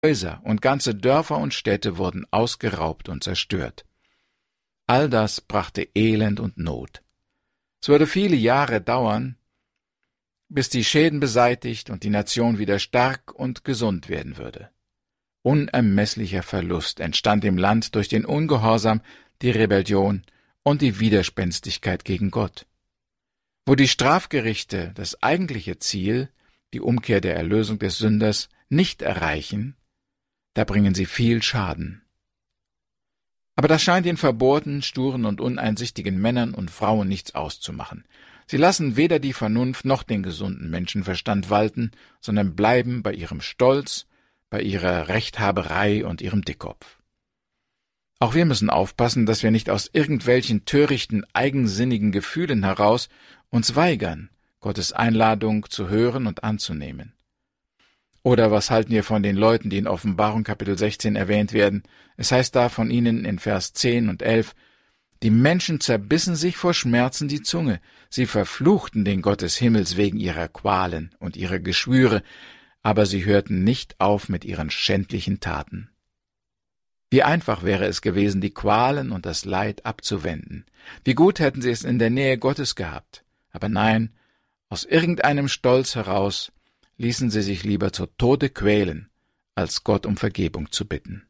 Häuser und ganze Dörfer und Städte wurden ausgeraubt und zerstört. All das brachte Elend und Not. Es würde viele Jahre dauern, bis die Schäden beseitigt und die Nation wieder stark und gesund werden würde. Unermesslicher Verlust entstand im Land durch den Ungehorsam, die Rebellion und die Widerspenstigkeit gegen Gott. Wo die Strafgerichte das eigentliche Ziel, die Umkehr der Erlösung des Sünders, nicht erreichen, da bringen sie viel Schaden. Aber das scheint den verbohrten, sturen und uneinsichtigen Männern und Frauen nichts auszumachen. Sie lassen weder die Vernunft noch den gesunden Menschenverstand walten, sondern bleiben bei ihrem Stolz, bei ihrer Rechthaberei und ihrem Dickkopf. Auch wir müssen aufpassen, dass wir nicht aus irgendwelchen törichten, eigensinnigen Gefühlen heraus uns weigern, Gottes Einladung zu hören und anzunehmen. Oder was halten wir von den Leuten, die in Offenbarung Kapitel 16 erwähnt werden? Es heißt da von ihnen in Vers 10 und 11, die Menschen zerbissen sich vor Schmerzen die Zunge, sie verfluchten den Gott des Himmels wegen ihrer Qualen und ihrer Geschwüre, aber sie hörten nicht auf mit ihren schändlichen Taten. Wie einfach wäre es gewesen, die Qualen und das Leid abzuwenden. Wie gut hätten sie es in der Nähe Gottes gehabt. Aber nein, aus irgendeinem Stolz heraus ließen sie sich lieber zu Tode quälen, als Gott um Vergebung zu bitten.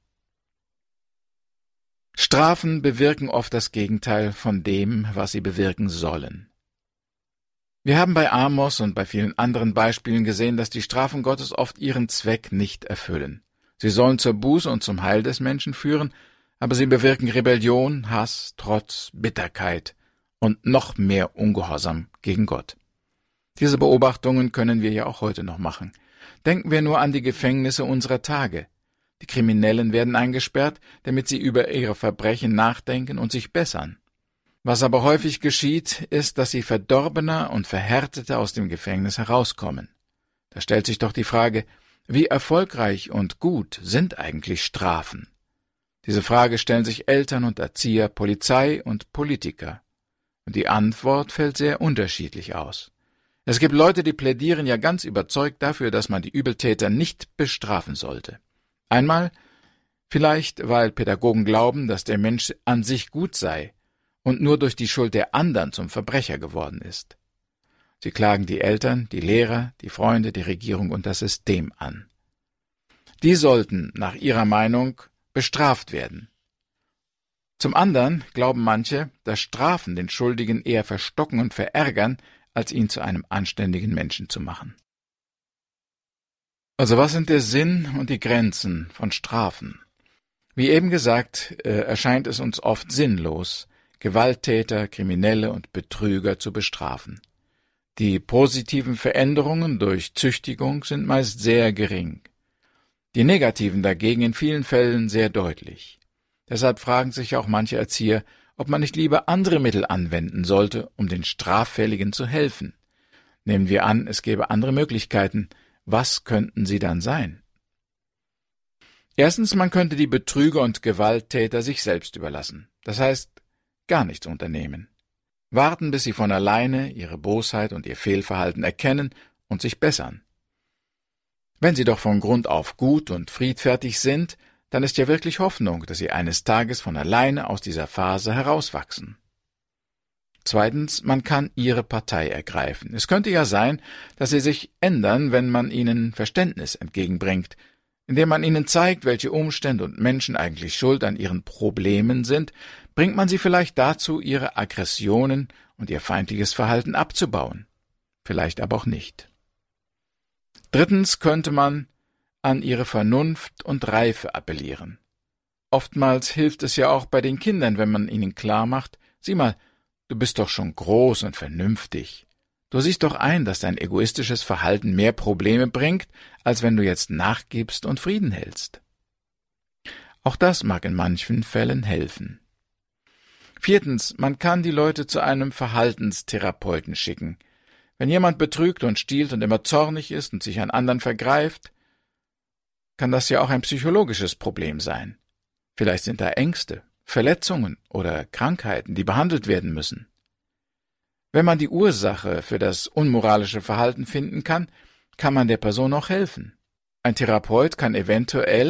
Strafen bewirken oft das Gegenteil von dem, was sie bewirken sollen. Wir haben bei Amos und bei vielen anderen Beispielen gesehen, dass die Strafen Gottes oft ihren Zweck nicht erfüllen. Sie sollen zur Buße und zum Heil des Menschen führen, aber sie bewirken Rebellion, Hass, Trotz, Bitterkeit und noch mehr Ungehorsam gegen Gott. Diese Beobachtungen können wir ja auch heute noch machen. Denken wir nur an die Gefängnisse unserer Tage. Die Kriminellen werden eingesperrt, damit sie über ihre Verbrechen nachdenken und sich bessern. Was aber häufig geschieht, ist, dass sie verdorbener und verhärteter aus dem Gefängnis herauskommen. Da stellt sich doch die Frage, wie erfolgreich und gut sind eigentlich Strafen? Diese Frage stellen sich Eltern und Erzieher, Polizei und Politiker. Und die Antwort fällt sehr unterschiedlich aus. Es gibt Leute, die plädieren ja ganz überzeugt dafür, dass man die Übeltäter nicht bestrafen sollte. Einmal vielleicht, weil Pädagogen glauben, dass der Mensch an sich gut sei und nur durch die Schuld der anderen zum Verbrecher geworden ist. Sie klagen die Eltern, die Lehrer, die Freunde, die Regierung und das System an. Die sollten, nach ihrer Meinung, bestraft werden. Zum anderen glauben manche, dass Strafen den Schuldigen eher verstocken und verärgern, als ihn zu einem anständigen Menschen zu machen. Also was sind der Sinn und die Grenzen von Strafen? Wie eben gesagt, erscheint es uns oft sinnlos, Gewalttäter, Kriminelle und Betrüger zu bestrafen. Die positiven Veränderungen durch Züchtigung sind meist sehr gering. Die negativen dagegen in vielen Fällen sehr deutlich. Deshalb fragen sich auch manche Erzieher, ob man nicht lieber andere Mittel anwenden sollte, um den Straffälligen zu helfen. Nehmen wir an, es gäbe andere Möglichkeiten. Was könnten sie dann sein? Erstens, man könnte die Betrüger und Gewalttäter sich selbst überlassen. Das heißt, gar nichts unternehmen. Warten, bis sie von alleine ihre Bosheit und ihr Fehlverhalten erkennen und sich bessern. Wenn sie doch von Grund auf gut und friedfertig sind, dann ist ja wirklich Hoffnung, dass sie eines Tages von alleine aus dieser Phase herauswachsen. Zweitens, man kann ihre Partei ergreifen. Es könnte ja sein, dass sie sich ändern, wenn man ihnen Verständnis entgegenbringt, indem man ihnen zeigt, welche Umstände und Menschen eigentlich schuld an ihren Problemen sind, bringt man sie vielleicht dazu, ihre Aggressionen und ihr feindliches Verhalten abzubauen. Vielleicht aber auch nicht. Drittens könnte man an ihre Vernunft und Reife appellieren. Oftmals hilft es ja auch bei den Kindern, wenn man ihnen klar macht, sieh mal, du bist doch schon groß und vernünftig. Du siehst doch ein, dass dein egoistisches Verhalten mehr Probleme bringt, als wenn du jetzt nachgibst und Frieden hältst. Auch das mag in manchen Fällen helfen. Viertens, man kann die Leute zu einem Verhaltenstherapeuten schicken. Wenn jemand betrügt und stiehlt und immer zornig ist und sich an anderen vergreift, kann das ja auch ein psychologisches Problem sein. Vielleicht sind da Ängste, Verletzungen oder Krankheiten, die behandelt werden müssen. Wenn man die Ursache für das unmoralische Verhalten finden kann, kann man der Person auch helfen. Ein Therapeut kann eventuell